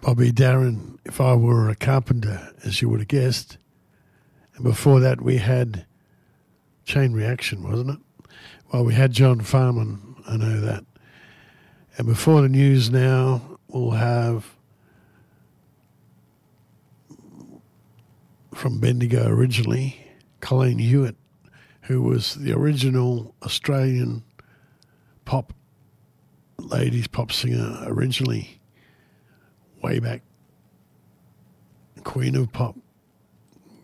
Bobby Darin, If I Were a Carpenter, as you would have guessed. And before that we had Chain Reaction, wasn't it? Well, we had John Farman, I know that. And before the news now, we'll have from Bendigo originally, Colleen Hewitt, who was the original Australian ladies pop singer originally, way back, Queen of Pop.